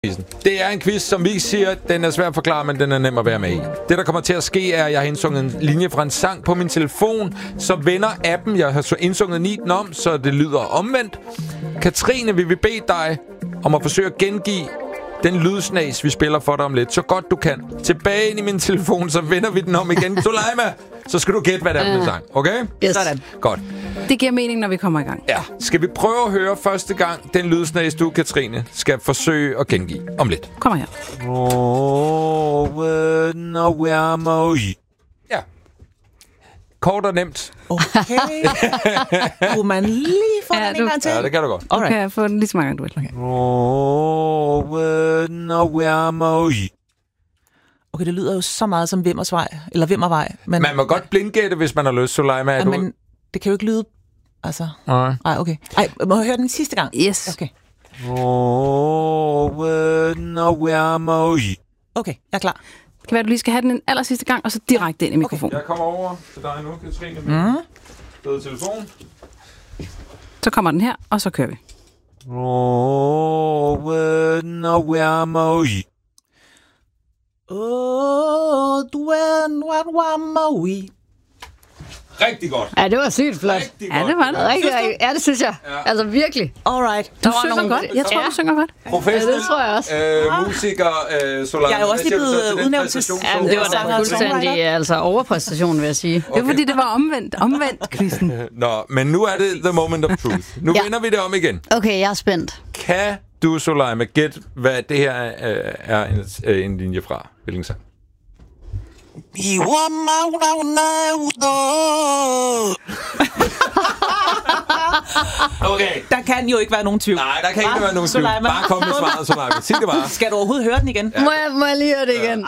Det er en quiz, som vi siger, den er svær at forklare, men den er nem at være med i. Det, der kommer til at ske, er, at jeg har indsunget en linje fra en sang på min telefon. Så vender appen, jeg har indsunget 9 den om, så det lyder omvendt. Katrine, vi vil bede dig om at forsøge at gengive den lydsnas, vi spiller for dig om lidt, så godt du kan. Tilbage ind i min telefon, så vender vi den om igen. Soleima, så skal du gætte, hvad det er for en sang. Okay? Yes. Sådan. Godt. Det giver mening, når vi kommer i gang. Ja. Skal vi prøve at høre første gang den lydsnas, du, Katrine, skal forsøge at gengive om lidt? Kommer her. Ja. Kort og nemt. Okay. Kunne man lige få den en gang til? Ja, det kan du godt. Du kan få den lige så mange gange, du vil. Okay, det lyder jo så meget som Vimmersvej, eller Vimmervej. Men Man må godt blindgætte, hvis man har lyst, Soleima. ja, men det kan jo ikke lyde... Altså... Nej. Ej, okay. Ej, må jeg høre den sidste gang? Yes. Okay. Okay, jeg er klar. Det kan være, du lige skal have den en aller sidste gang, og så direkte ind i mikrofonen. Jeg kommer over til dig nu, Katrine. Fed telefon. Så kommer den her, og så kører vi. Rigtig godt. Ja, det var sygt flot. Rigtig Ja, godt. det var det. Rigtig, ja, det synes jeg. Ja. Altså virkelig. Alright. Du synger godt. Jeg tror, du synger godt. Professionel Ja, det tror jeg også. musiker, Soleima. Jeg er jo også lige blevet udnævnt til... Ja, det var da fuldstændig altså overpræstation, vil jeg sige. Det er fordi, det var omvendt quizzen. Nå, men nu er det the moment of truth. Nu Ja. vender vi det om igen. Okay, jeg er spændt. Kan du, Soleima, gætte, hvad det her er en linje fra? Hvilken sang? Okay. Der kan jo ikke være nogen tvivl. Nej, der kan ikke være nogen tvivl. Soleima. Bare kom med svaret, Soleima. Sig det bare. Skal du overhovedet høre den igen? Ja. Må jeg lige høre det igen?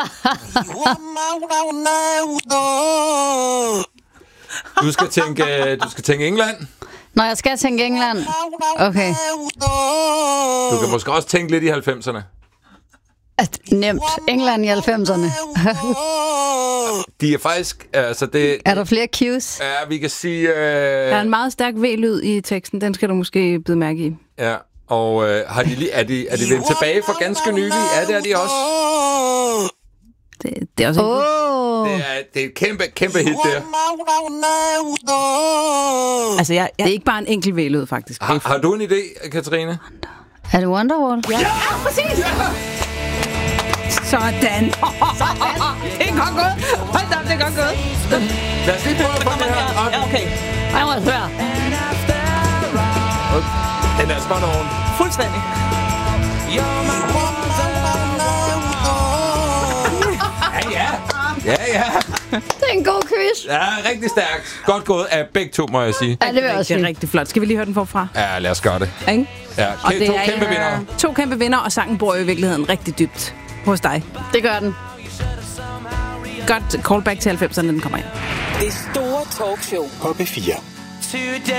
Du skal tænke England. Når jeg skal tænke England. Okay. Du kan måske også tænke lidt i 90'erne. Nemt. England i 90'erne. De er faktisk... Altså det, Er der flere cues? ja, vi kan sige... Der er en meget stærk V-lyd i teksten. Den skal du måske bide mærke i. Ja, og er de vendt tilbage for ganske nylig? Ja, det er de også. Det er også Det er et kæmpe hit der. Altså, jeg... Det er ikke bare en enkelt V-lyd, faktisk. Har du en idé, Katrine? Er det Wonderwall? Ja, præcis! Sådan. Det er godt gået. Hold da, det er godt gået. Lad os lige prøve at få det her. Ja, okay. Ej, må jeg høre. Den er spot on. Fuldstændig. Ja. Det er en god quiz. Ja, rigtig stærkt. Godt gået af begge to, må jeg sige. Ja, det vil jeg også Det er sige. rigtig flot. Skal vi lige høre den forfra? Ja, lad os gøre det. Ikke? Ja, Og det to er kæmpe vinder. 2 kæmpe vinder, og sangen bor jo i virkeligheden rigtig dybt hos dig. Det gør den. Godt callback til 90'erne, den kommer ind. Det store talkshow På P4.